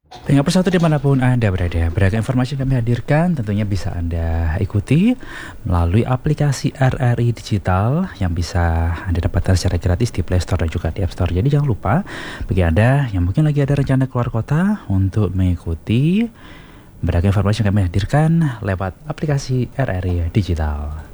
Pendengar Persatu dimanapun Anda berada, beragam informasi yang kami hadirkan tentunya bisa Anda ikuti melalui aplikasi RRI Digital yang bisa Anda dapatkan secara gratis di Play Store dan juga di App Store. Jadi jangan lupa, bagi Anda yang mungkin lagi ada rencana keluar kota untuk mengikuti beragam informasi yang kami hadirkan lewat aplikasi RRI Digital.